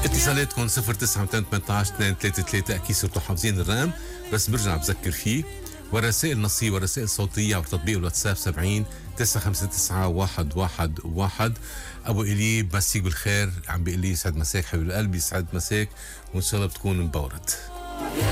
اتصالاتكم 0918 أكيد صرتوا حافظين الرقم، بس برجع بذكر فيه. ورسائل نصية ورسائل صوتية على تطبيق الواتساب 70 959 111. أبو إلي مسيك بالخير، عم بيقول لي يسعد مساك حبيب القلب، يسعد مساك وإن شاء الله بتكون مبورد.